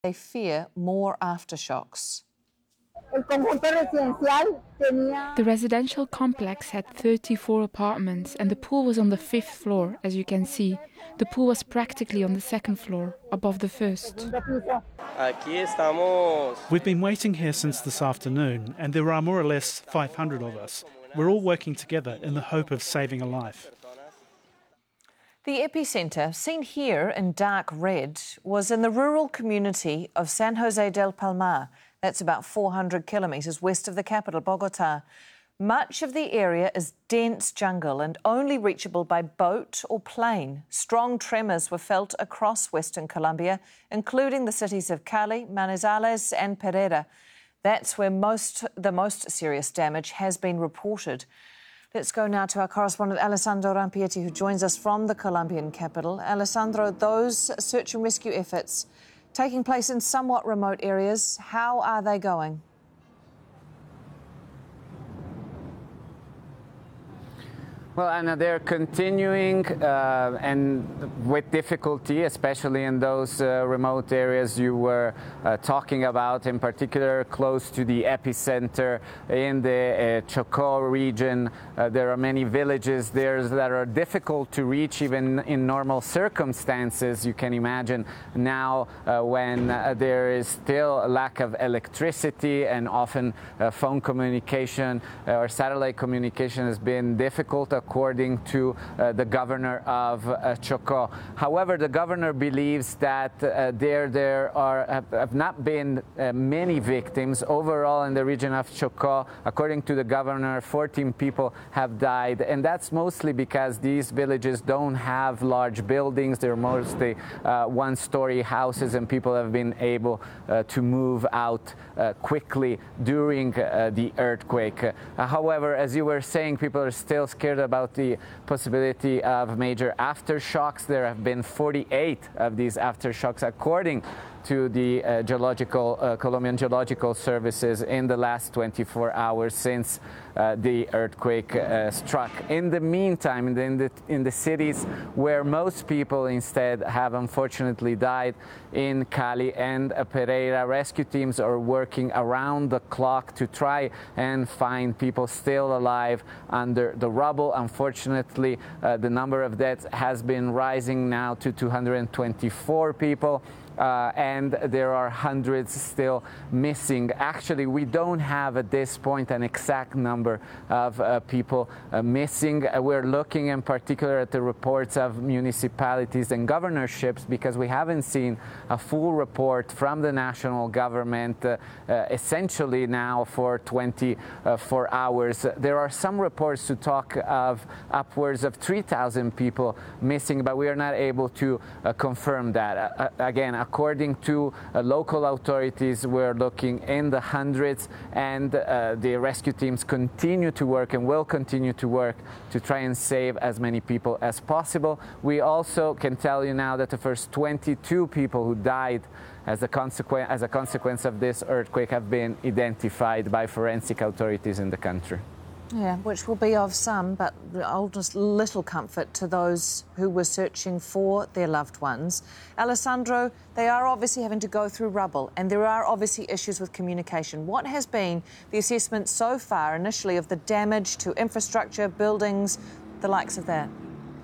They fear more aftershocks. The residential complex had 34 apartments and the pool was on the 5th floor, as you can see. The pool was practically on the 2nd floor, above the 1st. We've been waiting here since this afternoon and there are more or less 500 of us. We're all working together in the hope of saving a life. The epicentre, seen here in dark red, was in the rural community of San Jose del Palmar. That's about 400 kilometres west of the capital, Bogotá. Much of the area is dense jungle and only reachable by boat or plane. Strong tremors were felt across Western Colombia, including the cities of Cali, Manizales and Pereira. That's where the most serious damage has been reported. Let's go now to our correspondent Alessandro Rampietti, who joins us from the Colombian capital. Alessandro, those search and rescue efforts taking place in somewhat remote areas, how are they going? Well, Anna, they're continuing and with difficulty, especially in those remote areas you were talking about, in particular close to the epicenter in the Chocó region. There are many villages there that are difficult to reach even in normal circumstances. You can imagine now when there is still a lack of electricity and often phone communication or satellite communication has been difficult, according to the governor of Chocó. However, the governor believes that there have not been many victims. Overall, in the region of Chocó, according to the governor, 14 people have died, and that's mostly because these villages don't have large buildings. They're mostly one-story houses, and people have been able to move out quickly during the earthquake. However, as you were saying, people are still scared about the possibility of major aftershocks. There have been 48 of these aftershocks, according to the Colombian Geological Services, in the last 24 hours since the earthquake struck. In the meantime, in the cities where most people instead have unfortunately died, in Cali and Pereira, rescue teams are working around the clock to try and find people still alive under the rubble. Unfortunately, the number of deaths has been rising now to 224 people. And there are hundreds still missing. Actually, we don't have at this point an exact number of people missing. We're looking in particular at the reports of municipalities and governorships because we haven't seen a full report from the national government essentially now for 24 hours. There are some reports to talk of upwards of 3,000 people missing, but we are not able to confirm that. Again, according to local authorities, we're looking in the hundreds, and the rescue teams continue to work and will continue to work to try and save as many people as possible. We also can tell you now that the first 22 people who died as a consequence of this earthquake have been identified by forensic authorities in the country. Yeah, which will be of some, but just little comfort to those who were searching for their loved ones. Alessandro, they are obviously having to go through rubble, and there are obviously issues with communication. What has been the assessment so far, initially, of the damage to infrastructure, buildings, the likes of that?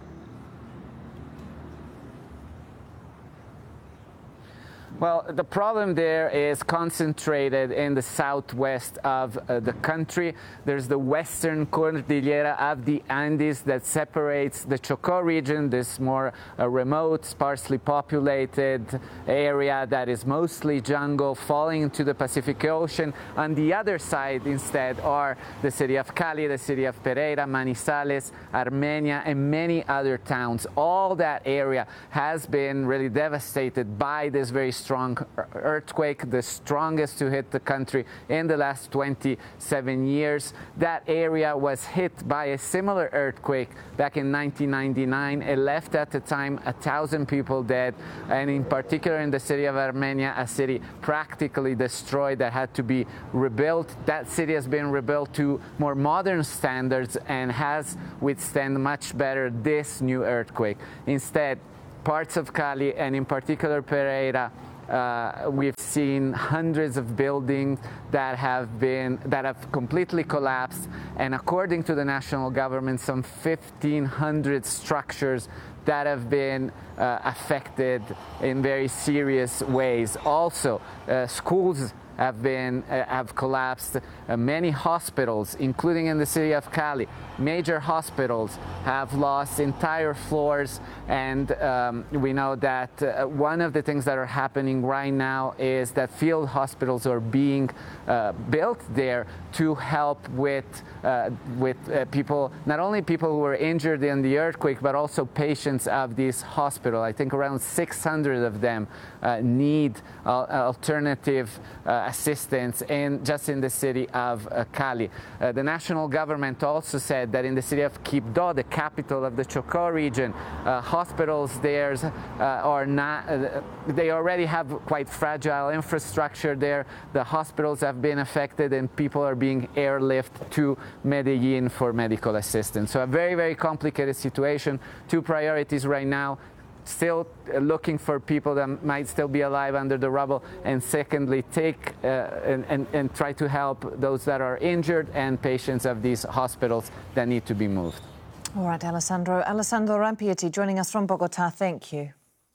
Well, the problem there is concentrated in the southwest of the country. There's the western Cordillera of the Andes that separates the Chocó region, this more remote, sparsely populated area that is mostly jungle, falling into the Pacific Ocean. On the other side, instead, are the city of Cali, the city of Pereira, Manizales, Armenia, and many other towns. All that area has been really devastated by this very strong earthquake, the strongest to hit the country in the last 27 years. That area was hit by a similar earthquake back in 1999. It left at the time 1,000 people dead, and in particular in the city of Armenia, a city practically destroyed that had to be rebuilt. That city has been rebuilt to more modern standards and has withstood much better this new earthquake. Instead, parts of Cali and in particular Pereira We've seen hundreds of buildings that have completely collapsed, and according to the national government, some 1,500 structures that have been affected in very serious ways. Also, schools have collapsed. Many hospitals, including in the city of Cali, major hospitals have lost entire floors, and we know that one of the things that are happening right now is that field hospitals are being built there to help with people, not only people who were injured in the earthquake, but also patients of this hospital. I think around 600 of them need alternative assistance just in the city of Cali. The national government also said that in the city of Quibdó, the capital of the Chocó region, hospitals there are not, they already have quite fragile infrastructure there. The hospitals have been affected and people are being airlifted to Medellin for medical assistance. So a very, very complicated situation. Two priorities right now: still looking for people that might still be alive under the rubble, and secondly, take and try to help those that are injured and patients of these hospitals that need to be moved. All right, Alessandro Rampietti joining us from Bogota. Thank you.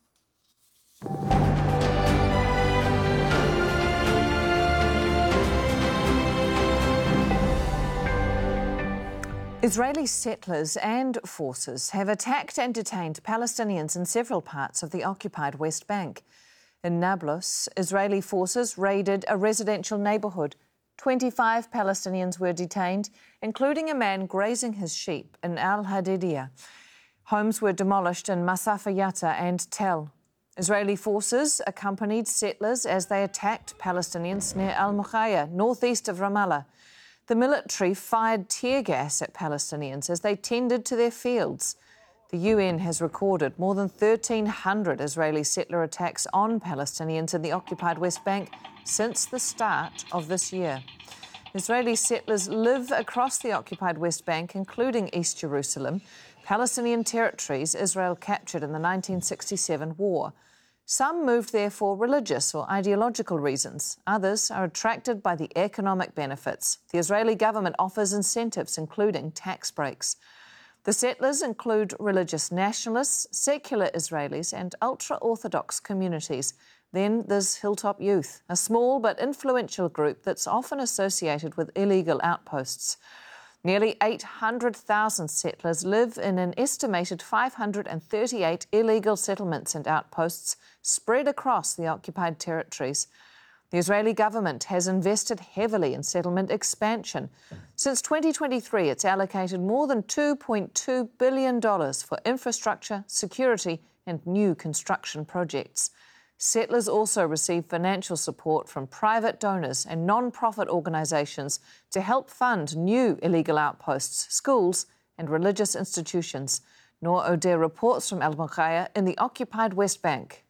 Israeli settlers and forces have attacked and detained Palestinians in several parts of the occupied West Bank. In Nablus, Israeli forces raided a residential neighbourhood. 25 Palestinians were detained, including a man grazing his sheep in Al-Hadidiyah. Homes were demolished in Masafa Yatta and Tel. Israeli forces accompanied settlers as they attacked Palestinians near Al-Mukhaya, northeast of Ramallah. The military fired tear gas at Palestinians as they tended to their fields. The UN has recorded more than 1,300 Israeli settler attacks on Palestinians in the occupied West Bank since the start of this year. Israeli settlers live across the occupied West Bank, including East Jerusalem, Palestinian territories Israel captured in the 1967 war. Some moved there for religious or ideological reasons. Others are attracted by the economic benefits. The Israeli government offers incentives, including tax breaks. The settlers include religious nationalists, secular Israelis and ultra-Orthodox communities. Then there's Hilltop Youth, a small but influential group that's often associated with illegal outposts. Nearly 800,000 settlers live in an estimated 538 illegal settlements and outposts spread across the occupied territories. The Israeli government has invested heavily in settlement expansion. Since 2023, it's allocated more than $2.2 billion for infrastructure, security and new construction projects. Settlers also receive financial support from private donors and non-profit organisations to help fund new illegal outposts, schools and religious institutions. Noor O'Dea reports from Al-Mukhaya in the occupied West Bank.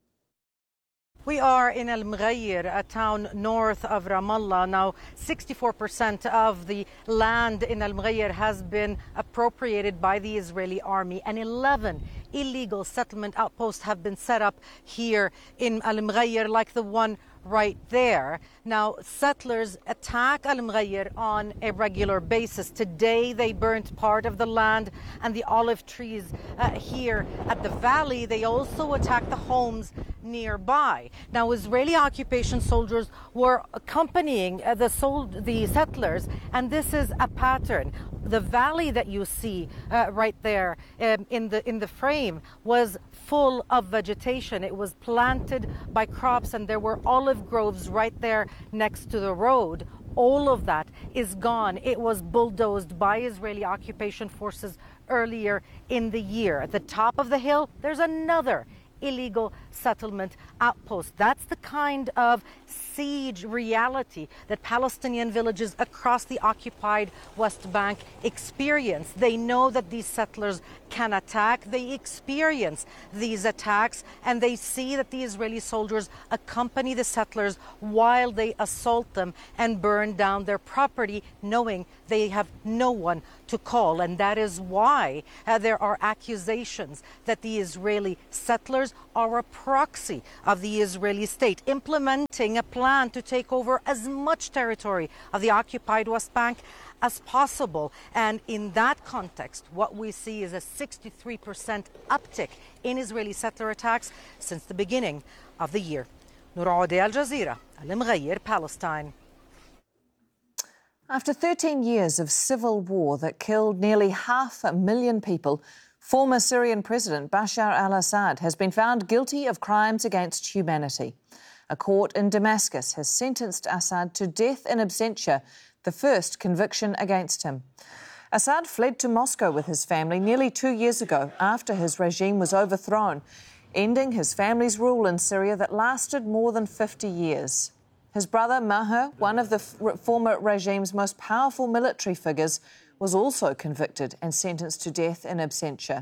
We are in Al-Mughayr, a town north of Ramallah. Now, 64% of the land in Al-Mughayr has been appropriated by the Israeli army, and 11 illegal settlement outposts have been set up here in Al-Mughayr, like the one right there. Now, settlers attack Al-Mughayr on a regular basis. Today, they burnt part of the land and the olive trees here at the valley. They also attacked the homes nearby. Now, Israeli occupation soldiers were accompanying the settlers, and this is a pattern. The valley that you see right there in the frame was full of vegetation. It was planted by crops, and there were olive groves right there next to the road. All of that is gone. It was bulldozed by Israeli occupation forces earlier in the year. At the top of the hill, there's another illegal settlement outpost. That's the kind of siege reality that Palestinian villages across the occupied West Bank experience. They know that these settlers can attack. They experience these attacks, and they see that the Israeli soldiers accompany the settlers while they assault them and burn down their property, knowing they have no one to call. And that is why there are accusations that the Israeli settlers soldiers are a proxy of the Israeli state, implementing a plan to take over as much territory of the occupied West Bank as possible. And in that context, what we see is a 63% uptick in Israeli settler attacks since the beginning of the year. Noor Aoudeh, Al Jazeera, Al Mghayir, Palestine. After 13 years of civil war that killed nearly 500,000 people, former Syrian President Bashar al-Assad has been found guilty of crimes against humanity. A court in Damascus has sentenced Assad to death in absentia, the first conviction against him. Assad fled to Moscow with his family nearly 2 years ago after his regime was overthrown, ending his family's rule in Syria that lasted more than 50 years. His brother Maher, one of the former regime's most powerful military figures, was also convicted and sentenced to death in absentia.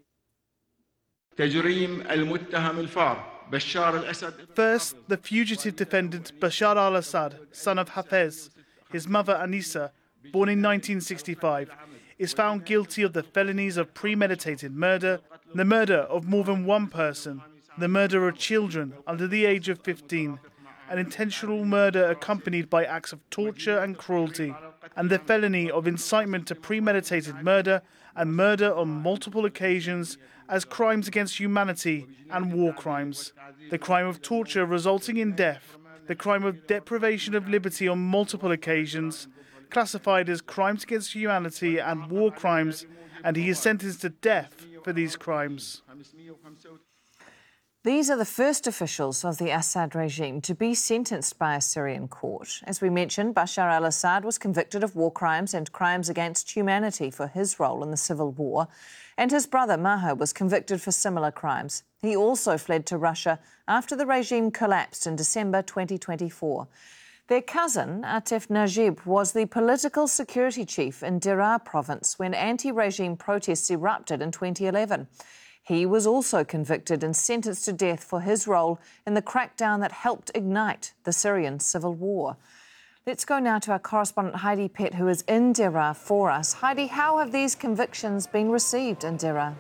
First, the fugitive defendant Bashar al-Assad, son of Hafez, his mother Anissa, born in 1965, is found guilty of the felonies of premeditated murder, the murder of more than one person, the murder of children under the age of 15, an intentional murder accompanied by acts of torture and cruelty, and the felony of incitement to premeditated murder and murder on multiple occasions as crimes against humanity and war crimes, the crime of torture resulting in death, the crime of deprivation of liberty on multiple occasions, classified as crimes against humanity and war crimes, and he is sentenced to death for these crimes. These are the first officials of the Assad regime to be sentenced by a Syrian court. As we mentioned, Bashar al-Assad was convicted of war crimes and crimes against humanity for his role in the civil war, and his brother Maher was convicted for similar crimes. He also fled to Russia after the regime collapsed in December 2024. Their cousin, Atef Najib, was the political security chief in Deraa province when anti-regime protests erupted in 2011. He was also convicted and sentenced to death for his role in the crackdown that helped ignite the Syrian civil war. Let's go now to our correspondent Heidi Pett, who is in Deraa for us. Heidi, how have these convictions been received in Deraa?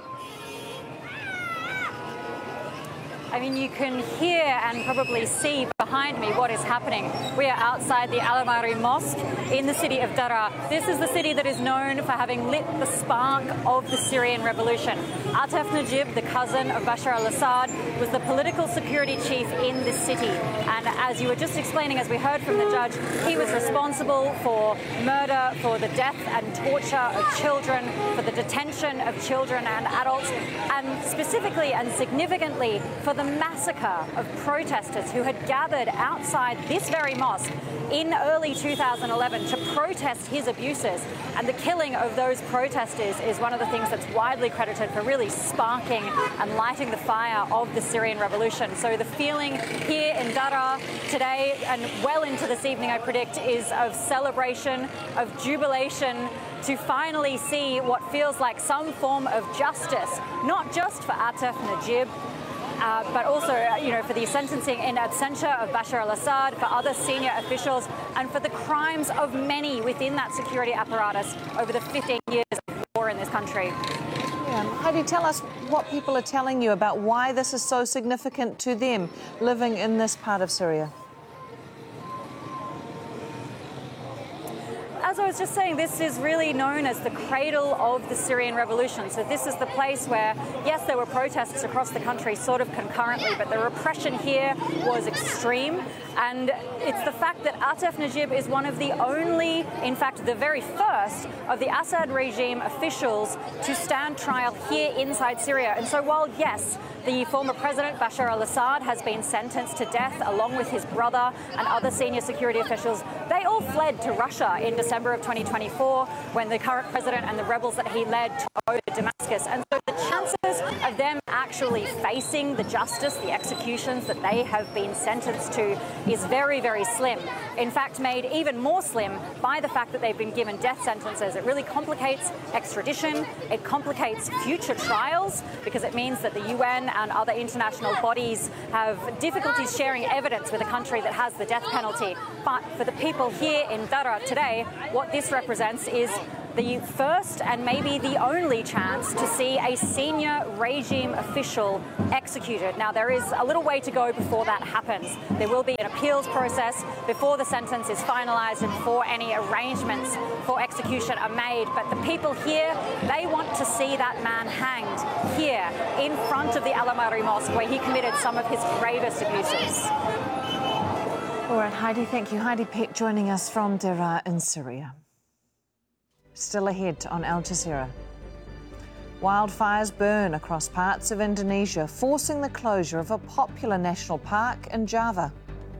I mean, you can hear and probably see behind me what is happening. We are outside the Al-Amari Mosque in the city of Deraa. This is the city that is known for having lit the spark of the Syrian revolution. Atef Najib, the cousin of Bashar al-Assad, was the political security chief in this city. And as you were just explaining, as we heard from the judge, he was responsible for murder, for the death and torture of children, for the detention of children and adults, and specifically and significantly for the massacre of protesters who had gathered outside this very mosque in early 2011 to protest his abuses. And the killing of those protesters is one of the things that's widely credited for really sparking and lighting the fire of the Syrian revolution. So the feeling here in Deraa today and well into this evening, I predict, is of celebration, of jubilation, to finally see what feels like some form of justice, not just for Atef Najib, but also, for the sentencing in absentia of Bashar al-Assad, for other senior officials, and for the crimes of many within that security apparatus over the 15 years of war in this country. Heidi, tell us what people are telling you about why this is so significant to them living in this part of Syria. As I was just saying, this is really known as the cradle of the Syrian revolution. So this is the place where, yes, there were protests across the country sort of concurrently, but the repression here was extreme. And it's the fact that Atef Najib is one of the only, in fact, the very first of the Assad regime officials to stand trial here inside Syria. And so while, yes, the former president, Bashar al-Assad, has been sentenced to death along with his brother and other senior security officials, they all fled to Russia in December of 2024 when the current president and the rebels that he led took over Damascus. And so the chances of them actually facing the justice, the executions that they have been sentenced to is very, very slim. In fact, made even more slim by the fact that they've been given death sentences. It really complicates extradition. It complicates future trials because it means that the UN and other international bodies have difficulties sharing evidence with a country that has the death penalty. But for the people here in Deraa today, what this represents is the first and maybe the only chance to see a senior regime official executed. Now, there is a little way to go before that happens. There will be an appeals process before the sentence is finalized and before any arrangements for execution are made. But the people here, they want to see that man hanged here in front of the Al-Amari Mosque, where he committed some of his gravest abuses. All right, Heidi, thank you. Heidi Peck joining us from Daraa in Syria. Still ahead on Al Jazeera. Wildfires burn across parts of Indonesia, forcing the closure of a popular national park in Java.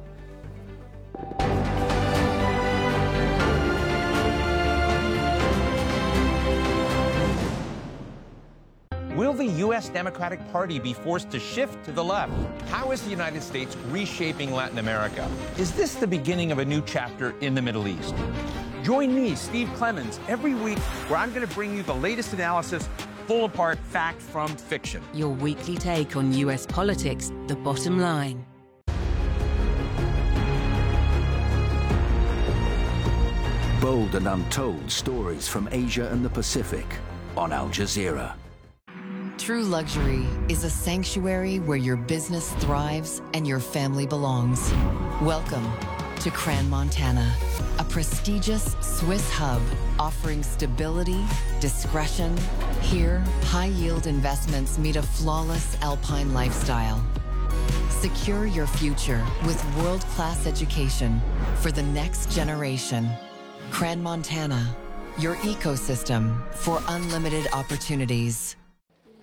Will the U.S. Democratic Party be forced to shift to the left? How is the United States reshaping Latin America? Is this the beginning of a new chapter in the Middle East? Join me, Steve Clemons, every week where I'm going to bring you the latest analysis, pull apart fact from fiction. Your weekly take on U.S. politics, The Bottom Line. Bold and untold stories from Asia and the Pacific on Al Jazeera. True Luxury is a sanctuary where your business thrives and your family belongs. Welcome to Crans-Montana, a prestigious Swiss hub offering stability, discretion. Here, high-yield investments meet a flawless alpine lifestyle. Secure your future with world-class education for the next generation. Crans-Montana, your ecosystem for unlimited opportunities.